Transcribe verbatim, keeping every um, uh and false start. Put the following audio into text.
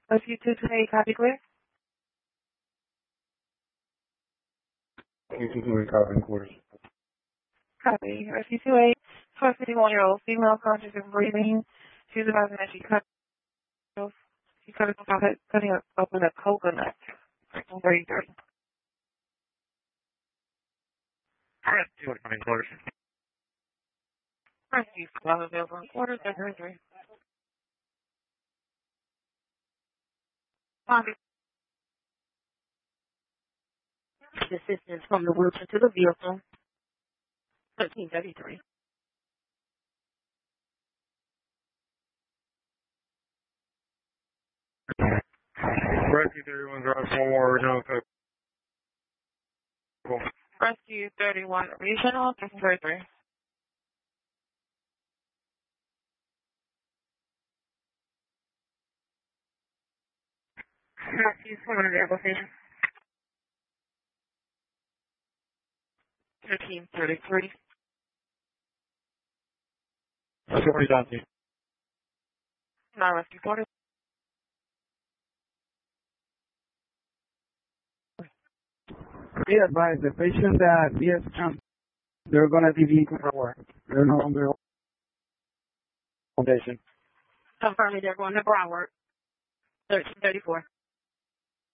Rescue two two eight, copy clear. Rescue two two eight, copy quarters. Copy. Rescue two eight, fifty-one-year-old female conscious and breathing. She's advising that she cut she cut herself cutting open a coconut. thirty-three. Rescue two eight, quarters. Rescue five available in quarters, thirty-three. Copy. Assistance from the wheelchair to the vehicle. thirteen thirty-three. Rescue thirty-one, drive one more original code. Cool. Rescue thirty-one, regional, thirteen thirty-three. Rescue someone available station. thirteen thirty-three. Rescue forty, Johnson. Non-rescue quarters. Be advised, the patient that yes, um, they're going to be being controlled. They're no longer on patient. Confirming they're going to Broward. thirteen thirty-four.